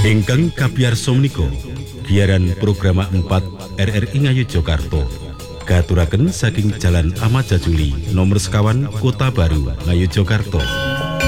Ingkang kapiyarsa menika giaran program 4 RRI Ngayogyakarta katuraken saking Jalan Ahmad Jajuli nomor 51 Kota Baru Ngayogyakarta.